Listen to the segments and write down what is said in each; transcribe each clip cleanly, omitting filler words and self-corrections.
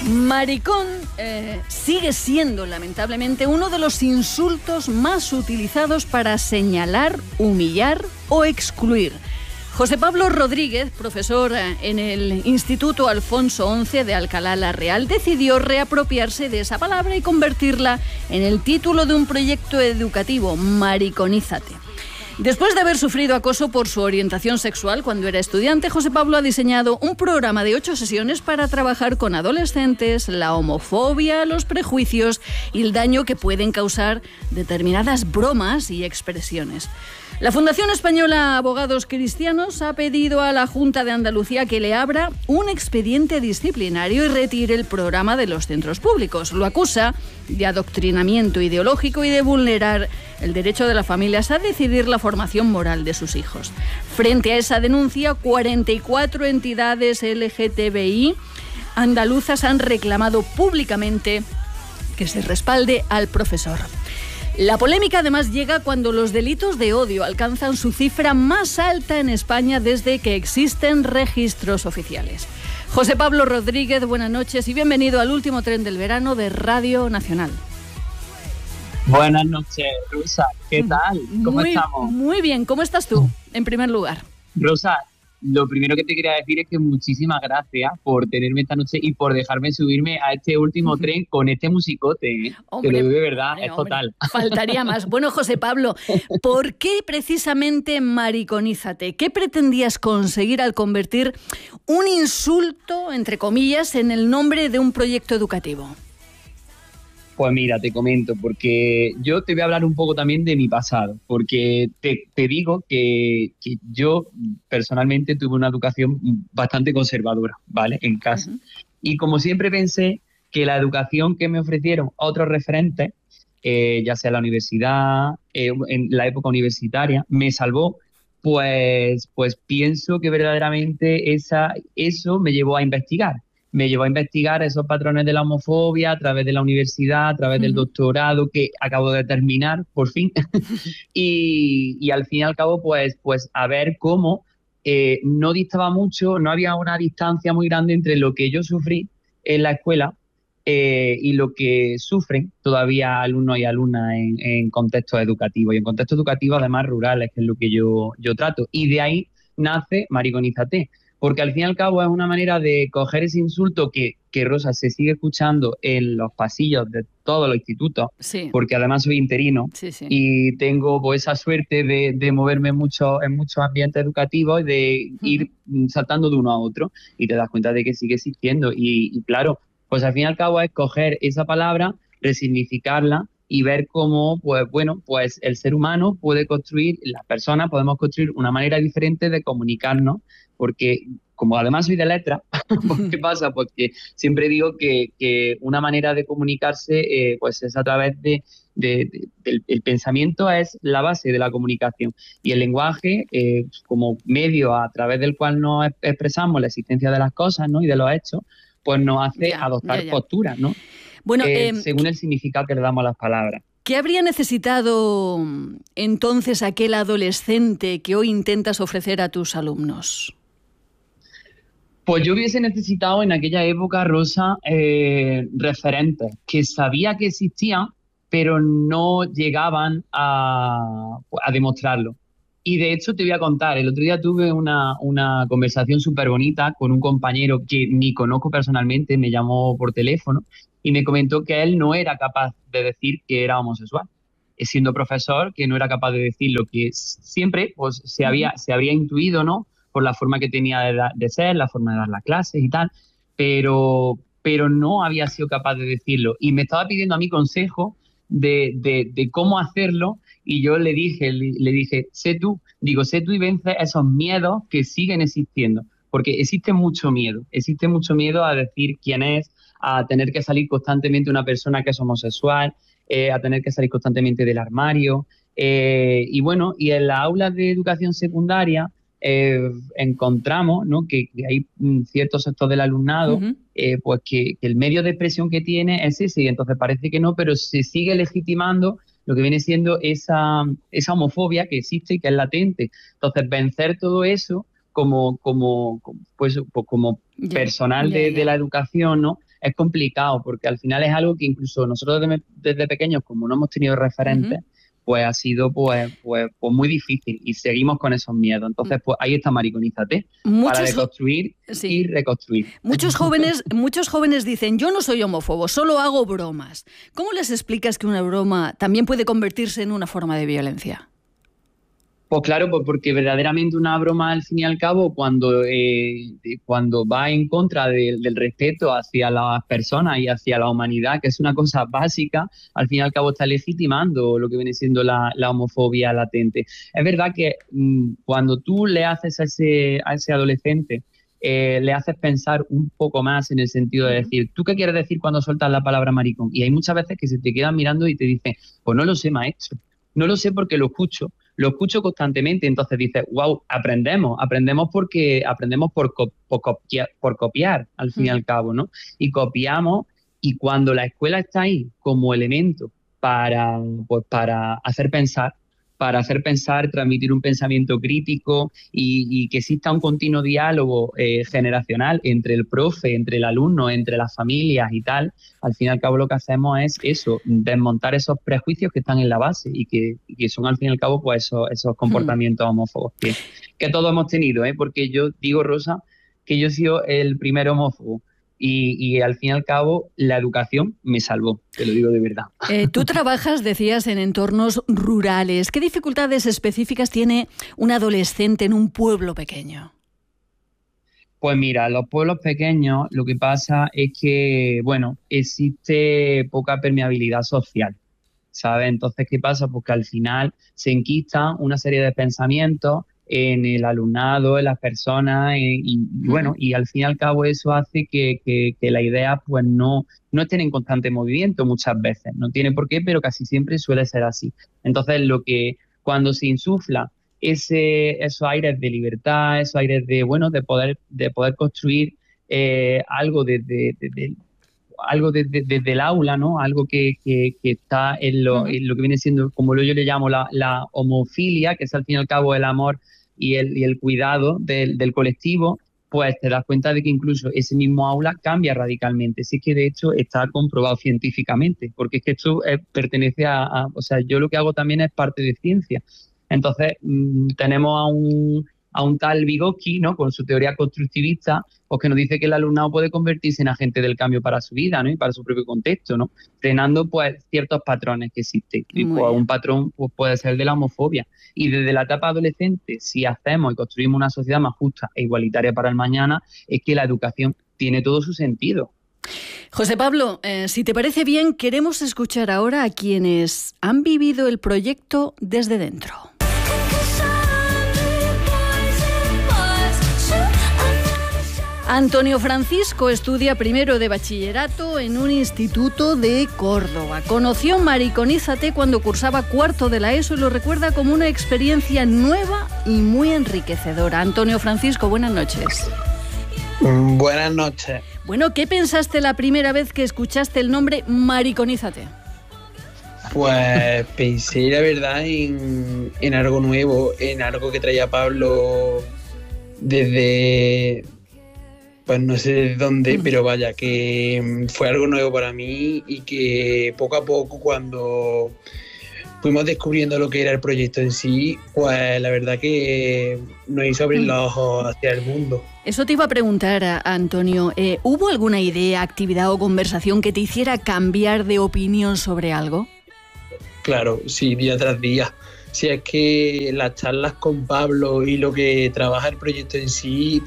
Maricón sigue siendo, lamentablemente, uno de los insultos más utilizados para señalar, humillar o excluir. José Pablo Rodríguez, profesor en el Instituto Alfonso XI de Alcalá la Real, decidió reapropiarse de esa palabra y convertirla en el título de un proyecto educativo, Mariconízate. Después de haber sufrido acoso por su orientación sexual cuando era estudiante, José Pablo ha diseñado un programa de 8 sesiones para trabajar con adolescentes, la homofobia, los prejuicios y el daño que pueden causar determinadas bromas y expresiones. La Fundación Española Abogados Cristianos ha pedido a la Junta de Andalucía que le abra un expediente disciplinario y retire el programa de los centros públicos. Lo acusa de adoctrinamiento ideológico y de vulnerar el derecho de las familias a decidir la formación moral de sus hijos. Frente a esa denuncia, 44 entidades LGTBI andaluzas han reclamado públicamente que se respalde al profesor. La polémica además llega cuando los delitos de odio alcanzan su cifra más alta en España desde que existen registros oficiales. José Pablo Rodríguez, buenas noches y bienvenido al último tren del verano de Radio Nacional. Buenas noches, Rosa. ¿Qué tal? ¿Cómo estamos? Muy bien. ¿Cómo estás tú, en primer lugar? Rosa, lo primero que te quería decir es que muchísimas gracias por tenerme esta noche y por dejarme subirme a este último tren con este musicote. Hombre, te lo digo de verdad, es total. Faltaría más. Bueno, José Pablo, ¿por qué precisamente Mariconízate? ¿Qué pretendías conseguir al convertir un insulto, entre comillas, en el nombre de un proyecto educativo? Pues mira, te comento, porque yo te voy a hablar un poco también de mi pasado, porque te digo que yo personalmente tuve una educación bastante conservadora, ¿vale? En casa. Uh-huh. Y como siempre pensé que la educación que me ofrecieron otros referentes, ya sea la universidad, en la época universitaria, me salvó, pues pienso que verdaderamente eso me llevó a investigar. Me llevó a investigar esos patrones de la homofobia a través de la universidad, a través del doctorado que acabo de terminar, por fin. y al fin y al cabo, pues a ver cómo no distaba mucho, no había una distancia muy grande entre lo que yo sufrí en la escuela y lo que sufren todavía alumnos y alumnas en contextos educativos. Y en contextos educativos, además, rurales, que es lo que yo trato. Y de ahí nace Mariconízate. Porque al fin y al cabo es una manera de coger ese insulto que Rosa se sigue escuchando en los pasillos de todos los institutos, sí. Porque además soy interino, sí. Y tengo pues esa suerte de moverme mucho en muchos ambientes educativos y de ir saltando de uno a otro y te das cuenta de que sigue existiendo y claro, pues al fin y al cabo es coger esa palabra, resignificarla y ver cómo, pues el ser humano puede construir, las personas podemos construir una manera diferente de comunicarnos, porque como además soy de letras, ¿qué pasa? Porque siempre digo que una manera de comunicarse pues es a través del pensamiento, es la base de la comunicación, y el lenguaje como medio a través del cual nos expresamos la existencia de las cosas, ¿no? Y de los hechos, pues nos hace adoptar posturas, ¿no? Bueno, según el significado que le damos a las palabras. ¿Qué habría necesitado entonces aquel adolescente que hoy intentas ofrecer a tus alumnos? Pues yo hubiese necesitado en aquella época, Rosa, referentes que sabía que existían, pero no llegaban a demostrarlo. Y de hecho te voy a contar, el otro día tuve una conversación súper bonita con un compañero que ni conozco personalmente, me llamó por teléfono y me comentó que él no era capaz de decir que era homosexual, siendo profesor, que no era capaz de decir lo que siempre pues, se habría intuido, ¿no? Por la forma que tenía de ser, la forma de dar las clases y tal, pero no había sido capaz de decirlo. Y me estaba pidiendo a mí consejo de cómo hacerlo, y yo le dije, sé tú y vence esos miedos que siguen existiendo, porque existe mucho miedo a decir quién es, a tener que salir constantemente una persona que es homosexual, a tener que salir constantemente del armario, y en las aulas de educación secundaria encontramos, ¿no? que hay cierto sector del alumnado pues que el medio de expresión que tiene es ese, y entonces parece que no, pero se sigue legitimando lo que viene siendo esa homofobia que existe y que es latente. Entonces vencer todo eso como personal de la educación, ¿no? es complicado, porque al final es algo que incluso nosotros desde pequeños, como no hemos tenido referentes, pues ha sido pues muy difícil y seguimos con esos miedos. Entonces, pues ahí está Mariconízate, para deconstruir y reconstruir. Muchos jóvenes dicen, yo no soy homófobo, solo hago bromas. ¿Cómo les explicas que una broma también puede convertirse en una forma de violencia? Pues claro, pues porque verdaderamente una broma, al fin y al cabo, cuando va en contra del respeto hacia las personas y hacia la humanidad, que es una cosa básica, al fin y al cabo está legitimando lo que viene siendo la homofobia latente. Es verdad que cuando tú le haces a ese adolescente, le haces pensar un poco más en el sentido de decir, ¿tú qué quieres decir cuando sueltas la palabra maricón? Y hay muchas veces que se te quedan mirando y te dicen, pues no lo sé, maestro, no lo sé porque lo escucho constantemente. Entonces dices, wow, aprendemos porque aprendemos por copiar, al fin y al cabo, ¿no? Y copiamos, y cuando la escuela está ahí como elemento para hacer pensar, transmitir un pensamiento crítico y que exista un continuo diálogo generacional entre el profe, entre el alumno, entre las familias y tal, al fin y al cabo lo que hacemos es eso, desmontar esos prejuicios que están en la base y que son al fin y al cabo pues esos comportamientos homófobos que todos hemos tenido, porque yo digo, Rosa, que yo he sido el primer homófobo. Y al fin y al cabo la educación me salvó, te lo digo de verdad. Tú trabajas, decías, en entornos rurales. ¿Qué dificultades específicas tiene un adolescente en un pueblo pequeño? Pues mira, los pueblos pequeños lo que pasa es que, bueno, existe poca permeabilidad social, ¿sabes? Entonces, ¿qué pasa? Pues que al final se enquistan una serie de pensamientos en el alumnado, en las personas, y bueno, y al fin y al cabo eso hace que la idea pues no estén en constante movimiento muchas veces. No tiene por qué, pero casi siempre suele ser así. Entonces, cuando se insufla esos aires de libertad, esos aires de poder construir algo desde el aula, ¿no? Algo que está en lo que viene siendo, como yo le llamo, la homofilia, que es al fin y al cabo el amor y el cuidado del colectivo, pues te das cuenta de que incluso ese mismo aula cambia radicalmente. Sí que de hecho está comprobado científicamente, porque es que esto pertenece o sea, yo lo que hago también es parte de ciencia. Entonces, tenemos a un tal Vygotsky, ¿no? Con su teoría constructivista, pues que nos dice que el alumnado puede convertirse en agente del cambio para su vida, ¿no? Y para su propio contexto, ¿no? Frenando pues ciertos patrones que existen. Y pues un patrón pues, puede ser el de la homofobia. Y desde la etapa adolescente, si hacemos y construimos una sociedad más justa e igualitaria para el mañana, es que la educación tiene todo su sentido. José Pablo, si te parece bien, queremos escuchar ahora a quienes han vivido el proyecto desde dentro. Antonio Francisco estudia primero de bachillerato en un instituto de Córdoba. Conoció Mariconízate cuando cursaba cuarto de la ESO y lo recuerda como una experiencia nueva y muy enriquecedora. Antonio Francisco, buenas noches. Buenas noches. Bueno, ¿qué pensaste la primera vez que escuchaste el nombre Mariconízate? Pues pensé, la verdad, en algo nuevo, en algo que traía Pablo desde... pues no sé de dónde, pero vaya, que fue algo nuevo para mí y que poco a poco, cuando fuimos descubriendo lo que era el proyecto en sí, pues la verdad que nos hizo abrir los ojos hacia el mundo. Eso te iba a preguntar, Antonio. ¿Hubo alguna idea, actividad o conversación que te hiciera cambiar de opinión sobre algo? Claro, sí, día tras día. Si es que las charlas con Pablo y lo que trabaja el proyecto en sí,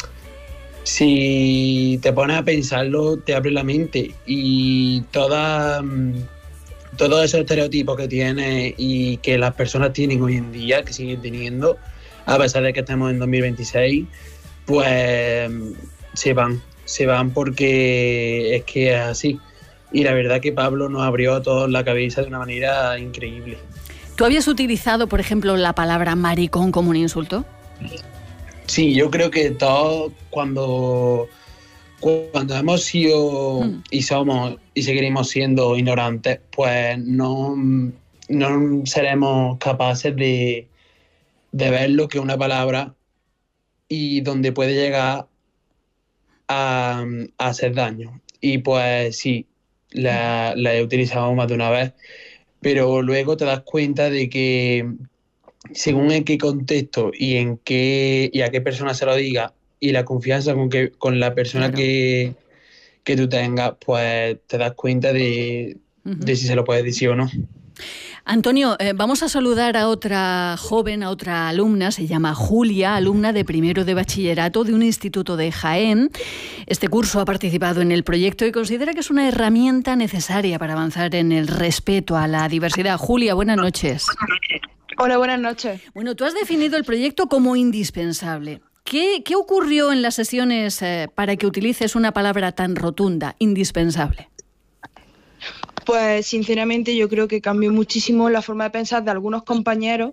si te pones a pensarlo, te abre la mente, y todos esos estereotipos que tiene y que las personas tienen hoy en día, que siguen teniendo, a pesar de que estamos en 2026, pues se van porque es que es así. Y la verdad que Pablo nos abrió a todos la cabeza de una manera increíble. ¿Tú habías utilizado, por ejemplo, la palabra maricón como un insulto? Sí, yo creo que todos cuando hemos sido y somos y seguiremos siendo ignorantes, pues no seremos capaces de ver lo que es una palabra y donde puede llegar a hacer daño. y pues sí, la he utilizado más de una vez, pero luego te das cuenta de que según en qué contexto y a qué persona se lo diga y la confianza con la persona Claro. que tú tengas, pues te das cuenta de si se lo puedes decir o no. Antonio, vamos a saludar a otra joven, a otra alumna, se llama Julia, alumna de primero de bachillerato de un instituto de Jaén. Este curso ha participado en el proyecto y considera que es una herramienta necesaria para avanzar en el respeto a la diversidad. Julia, buenas noches. Hola, buenas noches. Bueno, tú has definido el proyecto como indispensable. ¿Qué ocurrió en las sesiones para que utilices una palabra tan rotunda, indispensable? Pues sinceramente yo creo que cambió muchísimo la forma de pensar de algunos compañeros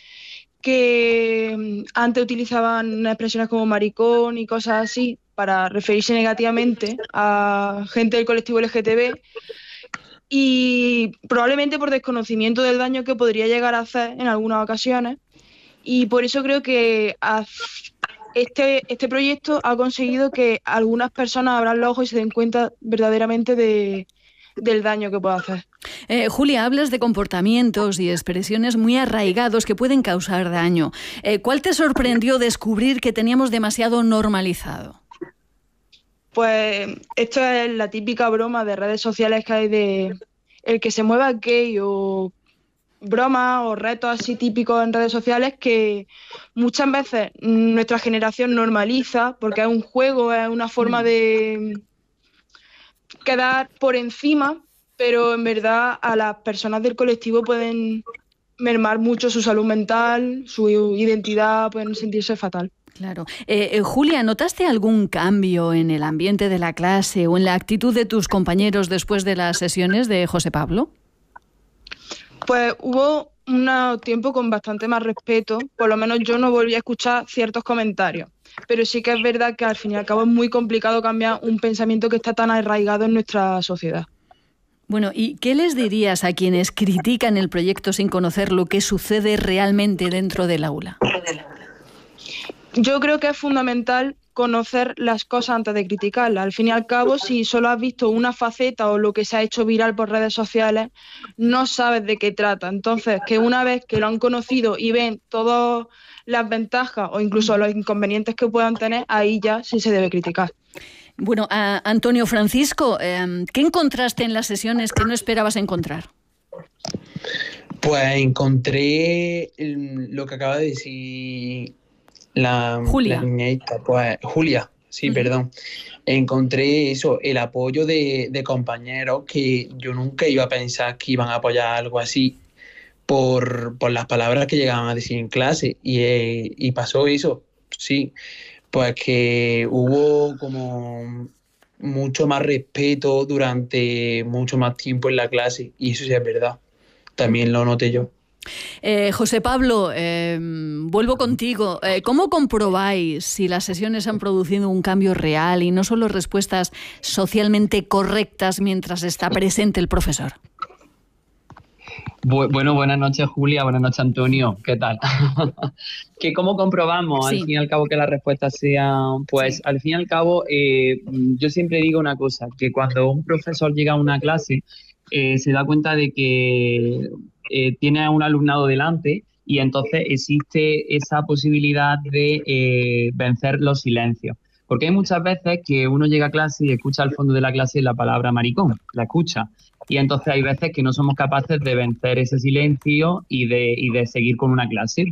que antes utilizaban expresiones como maricón y cosas así para referirse negativamente a gente del colectivo LGTB y probablemente por desconocimiento del daño que podría llegar a hacer en algunas ocasiones. Y por eso creo que este proyecto ha conseguido que algunas personas abran los ojos y se den cuenta verdaderamente del daño que puede hacer. Julia, hablas de comportamientos y expresiones muy arraigados que pueden causar daño. ¿Cuál te sorprendió descubrir que teníamos demasiado normalizado? Pues esto es la típica broma de redes sociales que hay de el que se mueva gay o bromas o retos así típicos en redes sociales que muchas veces nuestra generación normaliza porque es un juego, es una forma de quedar por encima, pero en verdad a las personas del colectivo pueden mermar mucho su salud mental, su identidad, pueden sentirse fatal. Claro. Julia, ¿notaste algún cambio en el ambiente de la clase o en la actitud de tus compañeros después de las sesiones de José Pablo? Pues hubo un tiempo con bastante más respeto, por lo menos yo no volví a escuchar ciertos comentarios. Pero sí que es verdad que al fin y al cabo es muy complicado cambiar un pensamiento que está tan arraigado en nuestra sociedad. Bueno, ¿y qué les dirías a quienes critican el proyecto sin conocer lo que sucede realmente dentro del aula? Yo creo que es fundamental conocer las cosas antes de criticarlas. Al fin y al cabo, si solo has visto una faceta o lo que se ha hecho viral por redes sociales, no sabes de qué trata. Entonces, que una vez que lo han conocido y ven todas las ventajas o incluso los inconvenientes que puedan tener, ahí ya sí se debe criticar. Bueno, Antonio, Francisco, ¿qué encontraste en las sesiones que no esperabas encontrar? Pues encontré lo que acaba de decir Julia. la niñita, pues Julia, sí, perdón. Encontré eso, el apoyo de compañeros que yo nunca iba a pensar que iban a apoyar algo así por las palabras que llegaban a decir en clase y pasó eso, sí, pues que hubo como mucho más respeto durante mucho más tiempo en la clase y eso sí es verdad, también lo noté yo. José Pablo, vuelvo contigo. ¿Cómo comprobáis si las sesiones han producido un cambio real y no solo respuestas socialmente correctas mientras está presente el profesor? Bueno, buenas noches, Julia, buenas noches, Antonio, ¿qué tal? ¿Cómo comprobamos, Sí. al fin y al cabo, que las respuestas sean? Pues, Sí. al fin y al cabo, yo siempre digo una cosa, que cuando un profesor llega a una clase, se da cuenta de que tiene a un alumnado delante y entonces existe esa posibilidad de vencer los silencios. Porque hay muchas veces que uno llega a clase y escucha al fondo de la clase la palabra maricón, la escucha. Y entonces hay veces que no somos capaces de vencer ese silencio y de seguir con una clase.